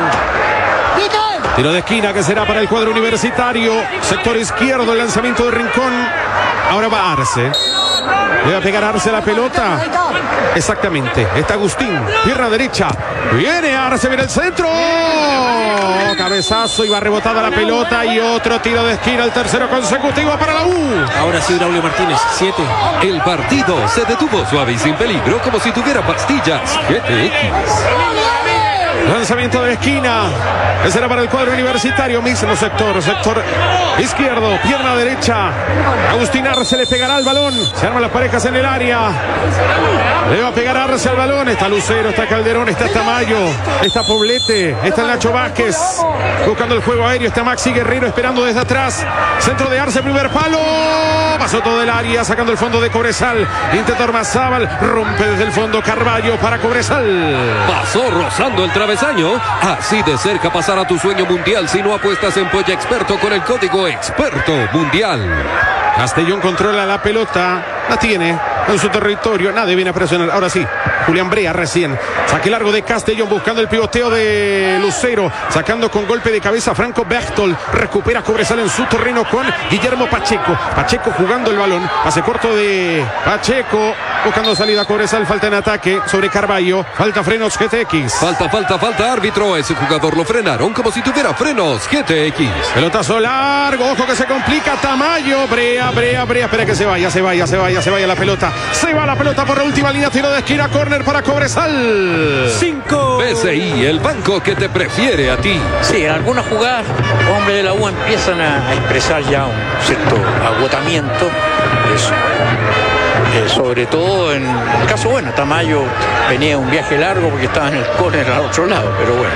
Tiro de esquina que será para el cuadro universitario. Sector izquierdo, el lanzamiento de Rincón. Ahora va Arce. Le va a pegar Arce la pelota. Exactamente. Está Agustín. Pierna derecha. Viene Arce, viene el centro. Cabezazo y va rebotada la pelota. Y otro tiro de esquina, el tercero consecutivo para la U. Ahora sí, Braulio Martínez. Siete. El partido se detuvo suave y sin peligro, como si tuviera pastillas G T X. Lanzamiento de esquina. Ese era para el cuadro universitario. Mismo sector. Sector izquierdo. Pierna derecha. Agustín Arce le pegará al balón. Se arman las parejas en el área. Le va a pegar Arce al balón. Está Lucero, está Calderón, está Tamayo, está Poblete, está el Nacho Vázquez. Buscando el juego aéreo. Está Maxi Guerrero esperando desde atrás. Centro de Arce, primer palo. Pasó todo el área, sacando el fondo de Cobresal. Intenta Ormazábal. Rompe desde el fondo Carballo para Cobresal. Pasó rozando el travesaño. Así de cerca pasará tu sueño mundial si no apuestas en Polla Experto con el código Experto Mundial. Castellón controla la pelota. La tiene en su territorio. Nadie viene a presionar. Ahora sí. Julián Brea recién. Saque largo de Castellón buscando el pivoteo de Lucero. Sacando con golpe de cabeza Franco Bertol. Recupera Cobresal en su terreno con Guillermo Pacheco. Pacheco jugando el balón. Pase corto de Pacheco. Buscando salida Cobresal. Falta en ataque sobre Carballo. Falta frenos G T X. Falta, falta, falta. Árbitro. Ese jugador lo frenaron como si tuviera frenos G T X. Pelotazo largo. Ojo que se complica. Tamayo. Brea, Brea, Brea. Espera que se vaya, se vaya, se vaya, se vaya la pelota. Se va la pelota por la última línea. Tiro de esquina. Córner para Cobresal. Cinco. B C I, el banco que te prefiere a ti. Sí, en algunas jugadas, los hombres de la U empiezan a, a expresar ya un cierto agotamiento. Eso. Eh, sobre todo en el caso, bueno, Tamayo venía un viaje largo porque estaba en el córner al otro lado, pero bueno.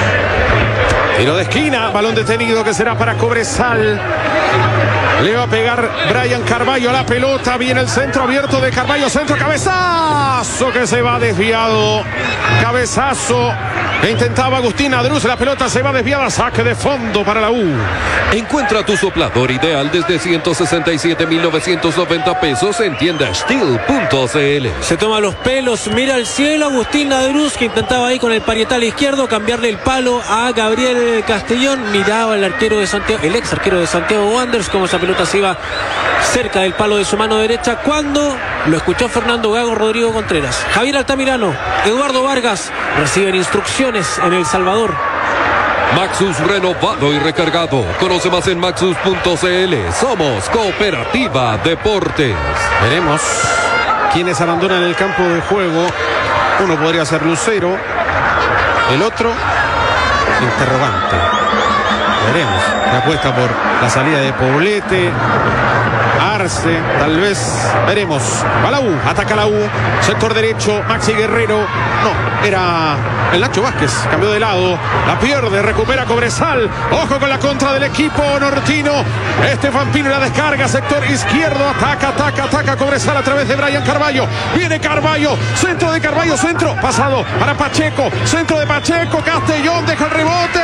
Tiro de esquina, balón detenido que será para Cobresal. Le va a pegar Brian Carballo a la pelota. Viene el centro abierto de Carballo. Centro, cabezazo que se va desviado. Cabezazo que intentaba Agustín Adruz. La pelota se va desviada. Saque de fondo para la U. Encuentra tu soplador ideal desde ciento sesenta y siete mil novecientos noventa pesos en tienda steel punto c l. Se toma los pelos, mira al cielo. Agustín Ladruz, que intentaba ahí con el parietal izquierdo cambiarle el palo a Gabriel Castellón. Miraba el arquero de Santiago, el ex arquero de Santiago Wanderers, como esa pelota se iba cerca del palo de su mano derecha cuando lo escuchó Fernando Gago, Rodrigo Contreras. Javier Altamirano, Eduardo Vargas reciben instrucciones en El Salvador. Maxus renovado y recargado. Conoce más en maxus punto c l. Somos Cooperativa Deportes. Veremos quiénes abandonan el campo de juego. Uno podría ser Lucero, el otro interrogante. Veremos. Se apuesta por la salida de Poblete, Arce, tal vez. Veremos. Va la U, ataca la U. Sector derecho, Maxi Guerrero. No, era el Nacho Vázquez. Cambió de lado. La pierde, recupera Cobresal. Ojo con la contra del equipo nortino. Estefan Pino la descarga. Sector izquierdo. Ataca, ataca, ataca Cobresal a través de Brian Carballo. Viene Carballo. Centro de Carballo, centro. Pasado para Pacheco. Centro de Pacheco. Castellón deja el rebote.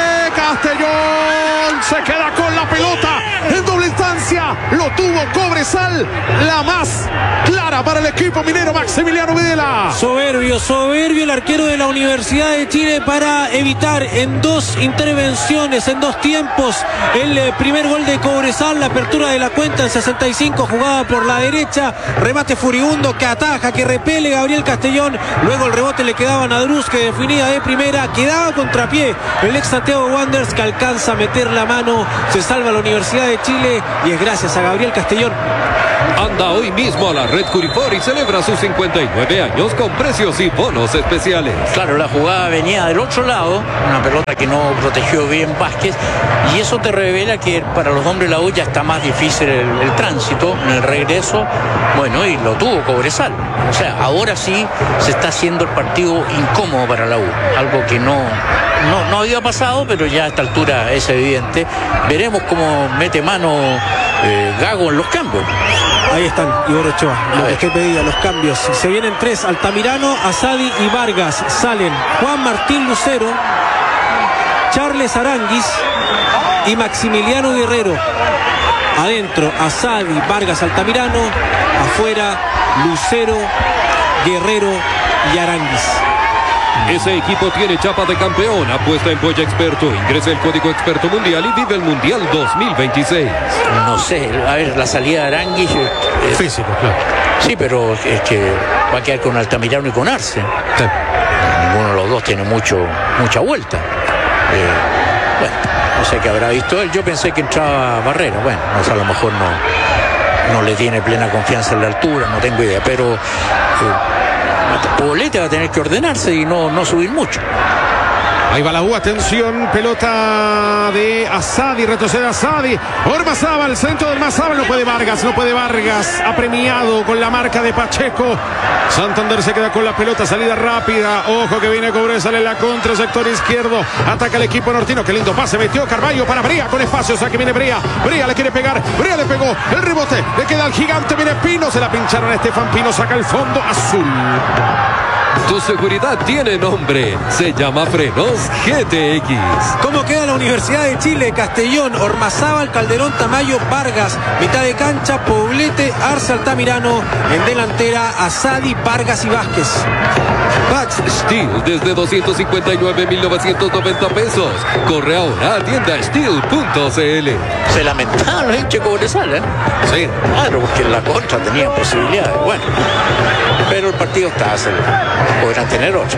Castellón se queda con la pelota en doble instancia. Lo tuvo Cobresal. La más clara para el equipo minero, Maximiliano Videla. Soberbio, soberbio el arquero de la Universidad de Chile para evitar en dos intervenciones, en dos tiempos, el eh, primer gol de Cobresal. La apertura de la cuenta en sesenta y cinco, jugada por la derecha, remate furibundo que ataja, que repele Gabriel Castellón. Luego el rebote le quedaba a Nadruz, que definía de primera, quedaba contrapié el ex Santiago Wanderers, que alcanza a meter la mano. Se salva la Universidad de Chile y es gracias a Gabriel Castellón. Anda hoy mismo a la Red Curifor y celebra sus cincuenta y nueve años con precios y bonos especiales. Claro, la jugada venía del otro lado, una pelota que no protegió bien Vázquez, y eso te revela que para los hombres de la U ya está más difícil el, el tránsito en el regreso. Bueno, y lo tuvo Cobresal. O sea, ahora sí se está haciendo el partido incómodo para la U, algo que no, no, no había pasado, pero ya a esta altura es evidente. Veremos cómo mete mano eh, Gago en los cambios. Ahí están, Ivor Ochoa, lo que pedía, los cambios. Se vienen tres, Altamirano, Asadi y Vargas. Salen Juan Martín Lucero, Charles Aranguis y Maximiliano Guerrero. Adentro, Asadi, Vargas, Altamirano. Afuera, Lucero, Guerrero y Aranguis. Ese equipo tiene chapa de campeón. Apuesta en Polla Experto. Ingresa el código Experto Mundial y vive el Mundial dos mil veintiséis. No sé, a ver, la salida de Aranguis es físico, claro. Sí, pero es que va a quedar con Altamirano y con Arce. Sí. Ninguno de los dos tiene mucho, mucha vuelta. Eh, bueno, no sé qué habrá visto él. Yo pensé que entraba Barrera. Bueno, o sea, a lo mejor no, no le tiene plena confianza en la altura, no tengo idea, pero... Eh, Poblete va a tener que ordenarse y no, no subir mucho. Ahí va la U, atención, pelota de Asadi, retrocede Asadi, Ormazábal, centro del Mazábal, no puede Vargas, no puede Vargas, apremiado con la marca de Pacheco. Santander se queda con la pelota, salida rápida, ojo que viene Cobresal en la contra, sector izquierdo, ataca el equipo nortino, qué lindo pase, metió Carballo para Brea con espacio, o sea que viene Brea, Brea le quiere pegar, Brea le pegó, el rebote, le queda al gigante, viene Pino, se la pincharon a Estefan Pino, saca el fondo azul. Tu seguridad tiene nombre. Se llama Frenos G T X. ¿Cómo queda la Universidad de Chile? Castellón, Ormazábal, Calderón, Tamayo, Vargas. Mitad de cancha, Poblete, Arce, Altamirano. En delantera, Asadi, Vargas y Vázquez. Pax Steel desde doscientos cincuenta y nueve mil novecientos noventa pesos. Corre ahora a tienda steel punto c l. Se lamentaban los hinchas de Cobresal, ¿eh? Sí. Claro, porque en la contra tenían posibilidades. Bueno, pero el partido está acelerado. Podrán tener ocho.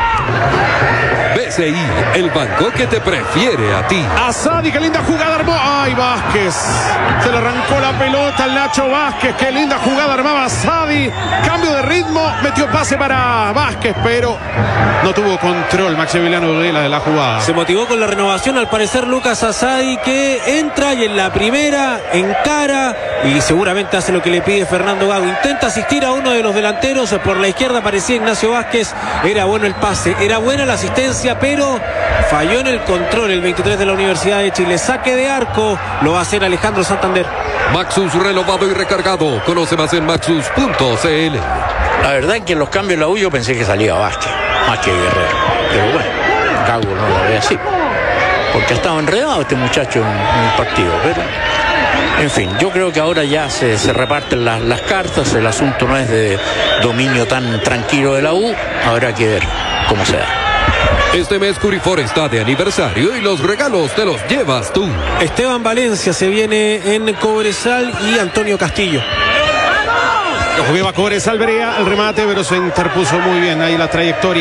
B C I, el banco que te prefiere a ti. Asadi, qué linda jugada armó. Ay, Vázquez. Se le arrancó la pelota al Nacho Vázquez. Qué linda jugada armaba Asadi. Cambio de ritmo. Metió pase para Vázquez, pero no tuvo control Maximiliano Videla de la jugada. Se motivó con la renovación, al parecer, Lucas Asadi, que entra y en la primera encara y seguramente hace lo que le pide Fernando Gago. Intenta asistir a uno de los delanteros. Por la izquierda aparecía Ignacio Vázquez. Era bueno el pase, era buena la asistencia, pero falló en el control el veintitrés de la Universidad de Chile. Saque de arco, lo va a hacer Alejandro Santander. Maxus renovado y recargado. Conoce más en maxus punto c l. La verdad es que en los cambios de la U yo pensé que salía Vázquez, más que Guerrero. Pero bueno, Gago no lo ve así, porque ha estado enredado este muchacho en, en el partido. Pero, en fin, yo creo que ahora ya se, se reparten las, las cartas. El asunto no es de dominio tan tranquilo de la U. Habrá que ver cómo se da. Este mes Curifor está de aniversario y los regalos te los llevas tú. Esteban Valencia se viene en Cobresal y Antonio Castillo. Lo jugaba Cobresal, Brea, el remate, pero se interpuso muy bien ahí la trayectoria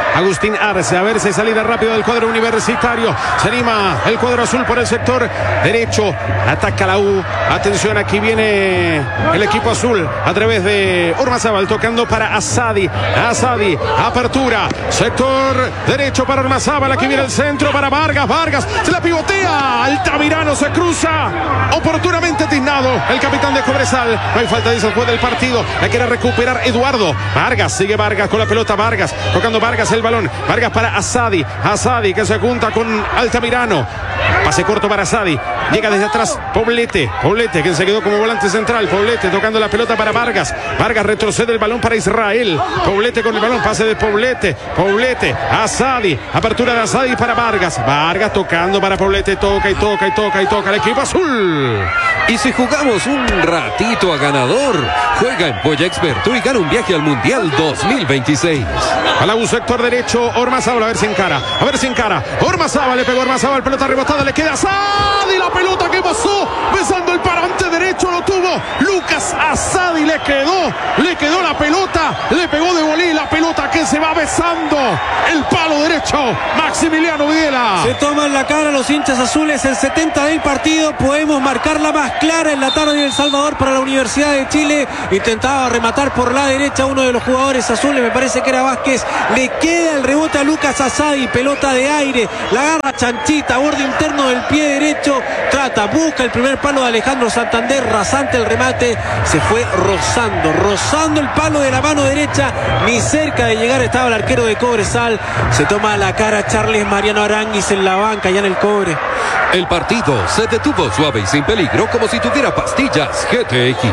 Agustín Arce. A ver si salida rápido del cuadro universitario. Se anima el cuadro azul por el sector derecho. Ataca la U. Atención, aquí viene el equipo azul a través de Ormazábal tocando para Asadi. Asadi, apertura. Sector derecho para Ormazábal. Aquí viene el centro para Vargas. Vargas se la pivotea. Altamirano se cruza. Oportunamente tiznado el capitán de Cobresal. No hay falta, dice el juez del partido. La quiere recuperar Eduardo. Vargas, sigue Vargas con la pelota. Vargas, tocando Vargas el balón. Vargas para Asadi. Asadi que se junta con Altamirano. Pase corto para Asadi. Llega desde atrás Poblete. Poblete que se quedó como volante central. Poblete tocando la pelota para Vargas. Vargas retrocede el balón para Israel. Poblete con el balón. Pase de Poblete. Poblete. Asadi. Apertura de Asadi para Vargas. Vargas tocando para Poblete. Toca y toca y toca y toca el equipo azul. Y si jugamos un ratito a ganador, juega en Polla Experto y gana un viaje al Mundial dos mil veintiséis. A la U, sector derecho, Ormazábal, a ver si encara, a ver si encara. Ormazábal, le pegó Ormazábal, pelota rebotada, le queda Asadi, la pelota que pasó, besando el parante derecho, lo tuvo Lucas Asadi, le quedó, le quedó la pelota, le pegó de volea, la pelota que se va besando el palo derecho, Maximiliano Videla. Se toman la cara los hinchas azules, el setenta del partido, podemos marcarla más clara en la tarde de El Salvador para la Universidad de Chile. Intentaba rematar por la derecha uno de los jugadores azules, me parece que era Vázquez. Le queda el rebote a Lucas Asadi, pelota de aire, la agarra Chanchita, borde interno del pie derecho, trata, busca el primer palo de Alejandro Santander, rasante el remate, se fue rozando, rozando el palo de la mano derecha, ni cerca de llegar estaba el arquero de Cobresal. Se toma la cara Charles Mariano Aránguiz en la banca, ya en el Cobre. El partido se detuvo suave y sin peligro, como si tuviera pastillas G T X.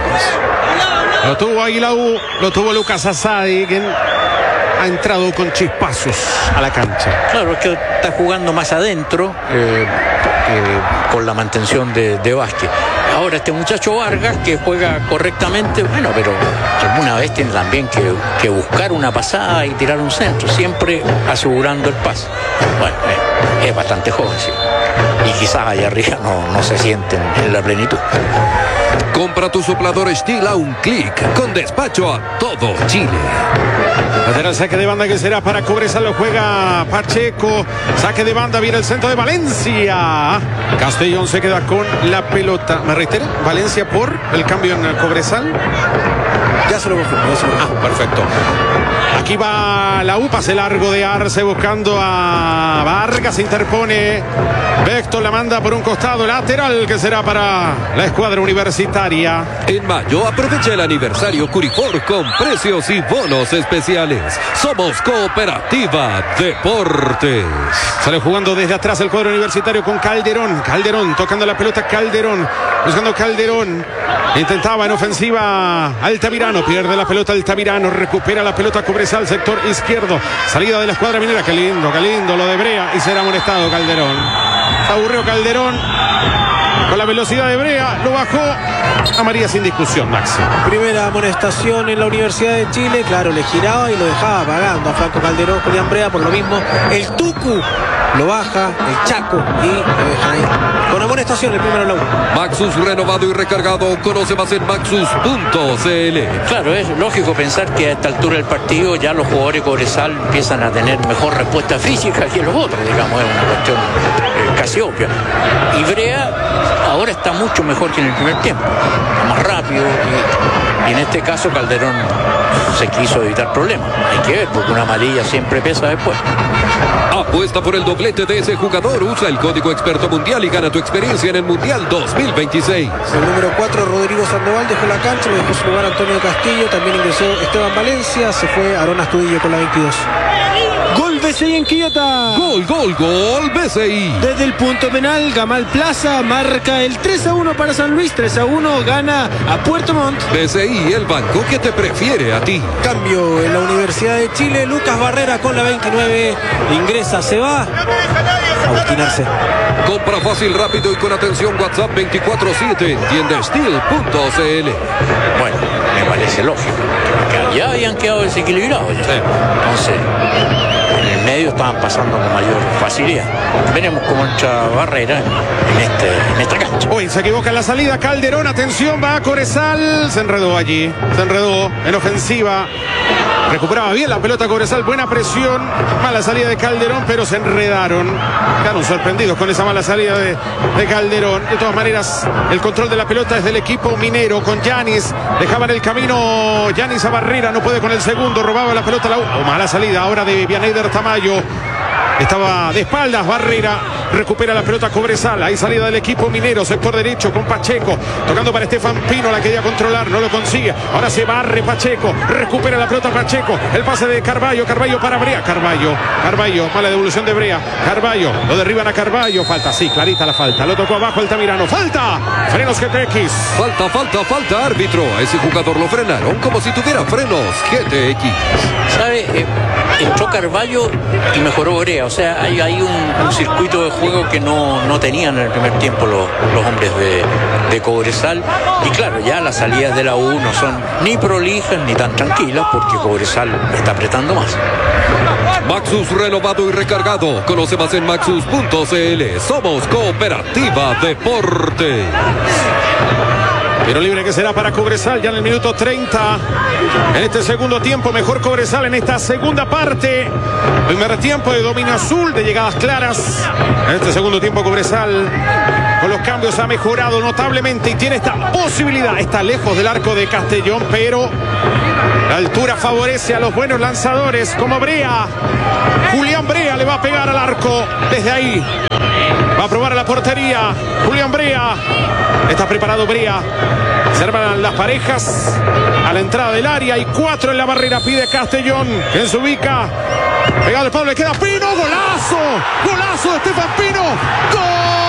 Lo tuvo ahí la U, lo tuvo Lucas Asadi, quien ha entrado con chispazos a la cancha. Claro, es que está jugando más adentro eh, eh, con la mantención de, de Vázquez. Ahora este muchacho Vargas que juega correctamente, bueno, pero alguna vez tiene también que, que buscar una pasada y tirar un centro, siempre asegurando el pase. Bueno, eh, es bastante joven, sí. Y quizás allá arriba no, no se sienten en la plenitud. Compra tu soplador Steel a un clic, con despacho a todo Chile. Lateral saque de banda que será para Cobresal, lo juega Pacheco. Saque de banda, viene el centro de Valencia. Castellón se queda con la pelota. ¿Me reitera? Valencia por el cambio en Cobresal. Ya se lo confirmo. Ah, perfecto. Aquí va la U, pase largo de Arce buscando a Vargas, se interpone. Vector la manda por un costado, lateral que será para la escuadra universitaria. En mayo aprovecha el aniversario Curifor con precios y bonos especiales. Somos Cooperativa Deportes. Sale jugando desde atrás el cuadro universitario con Calderón. Calderón tocando la pelota, Calderón buscando Calderón. Intentaba en ofensiva Altamirano, pierde la pelota Altamirano, recupera la pelota Cobresal, sector izquierdo, salida de la escuadra minera. Qué lindo, qué lindo lo de Brea, y será molestado Calderón. Aburrió Calderón con la velocidad de Brea, lo bajó a María sin discusión, Maxi. Primera amonestación en la Universidad de Chile, claro, le giraba y lo dejaba pagando a Franco Calderón, Julián Brea, por lo mismo el Tucu lo baja, el Chaco, y lo dejan ahí. Con amonestación el primero logo. Maxus renovado y recargado, conoce más en maxus punto c l. Claro, es lógico pensar que a esta altura del partido ya los jugadores de Cobresal empiezan a tener mejor respuesta física que los otros, digamos, es una cuestión eh, casi obvia. Y Brea ahora está mucho mejor que en el primer tiempo, más rápido, y, y en este caso Calderón se quiso evitar problemas. Hay que ver, porque una amarilla siempre pesa después. Apuesta por el doblete de ese jugador, usa el código Experto Mundial y gana tu experiencia en el Mundial dos mil veintiséis. El número cuatro, Rodrigo Sandoval, dejó la cancha, lo dejó su lugar Antonio Castillo, también ingresó Esteban Valencia, se fue Aaron Astudillo con la veintidós. Gol B C I en Quillota. Gol, gol, gol B C I. Desde el punto penal, Gamal Plaza marca el tres a uno para San Luis. tres a uno gana a Puerto Montt. B C I, el banco que te prefiere a ti. Cambio en la Universidad de Chile, Lucas Barrera con la veintinueve, ingresa, se va Agustín Arce. Compra fácil, rápido y con atención. WhatsApp veinticuatro siete en tienda steel punto c l. Bueno, me parece lógico, porque ya habían quedado desequilibrados ya. Sí. Entonces, en el medio estaban pasando con mayor facilidad. Veremos cómo entra Barrera en, este, en esta cancha. Uy, se equivoca en la salida Calderón, atención, va a Cobresal, se enredó allí, se enredó en ofensiva. Recuperaba bien la pelota Cobresal, buena presión, mala salida de Calderón, pero se enredaron. Quedaron sorprendidos con esa mala salida de, de Calderón. De todas maneras, el control de la pelota es del equipo minero con Yanis. Dejaban el camino Yanis a Barrera, no puede con el segundo, robaba la pelota. La, oh, mala salida ahora de Vianeyder Tamayo. Estaba de espaldas Barrera, recupera la pelota Cobresal, hay salida del equipo minero, sector derecho con Pacheco, tocando para Estefan Pino, la quería controlar, no lo consigue, ahora se barre Pacheco, recupera la pelota Pacheco, el pase de Carballo, Carballo para Brea, Carballo, Carballo, mala devolución de Brea, Carballo, lo derriban a Carballo, falta, sí, clarita la falta, lo tocó abajo Altamirano, falta, frenos G T X. Falta, falta, falta, árbitro, a ese jugador lo frenaron como si tuviera frenos G T X. ¿Sabe? Eh, entró Carballo y mejoró Brea. O sea, hay, hay un, un circuito de juego que no, no tenían en el primer tiempo los, los hombres de, de Cobresal. Y claro, ya las salidas de la U no son ni prolijas ni tan tranquilas porque Cobresal está apretando más. Maxus renovado y recargado. Conoce más en maxus punto c l. Somos Cooperativa Deporte. Tiro libre que será para Cobresal ya en el minuto treinta. En este segundo tiempo, mejor Cobresal en esta segunda parte. Primer tiempo de dominio azul, de llegadas claras. En este segundo tiempo, Cobresal con los cambios ha mejorado notablemente y tiene esta posibilidad. Está lejos del arco de Castellón, pero la altura favorece a los buenos lanzadores como Brea. Julián Brea le va a pegar al arco desde ahí. Va a probar a la portería. Julián Brea. Está preparado Brea. Se arman las parejas a la entrada del área. Hay cuatro en la barrera. Pide Castellón. Quien se ubica. Pegado al palo. Le queda Pino. Golazo. Golazo de Estefan Pino. ¡Gol!